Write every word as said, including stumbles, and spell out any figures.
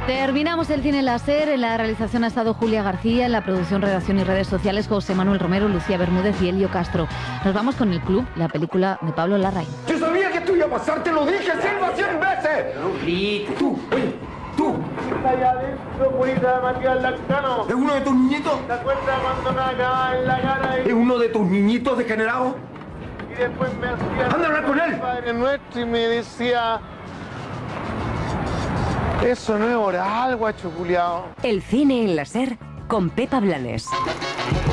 Terminamos el cine láser. En la realización ha estado Julia García, en la producción, redacción y redes sociales José Manuel Romero, Lucía Bermúdez y Elio Castro. Nos vamos con El Club, la película de Pablo Larraín. Yo sabía que esto iba a pasar, te lo dije cien, cien veces. No grites. Tú, oye, tú. Está allá adentro, purita de Matías Lactano. ¿Es uno de tus niñitos? ¿Te acuerdas cuando me acababa en la cara ¿Es y, uno de tus niñitos degenerados? y después me hacía... Anda a hablar con él. Padre Nuestro y me decía... Eso no es oral, guacho culiao. El cine en la SER con Pepa Blanes.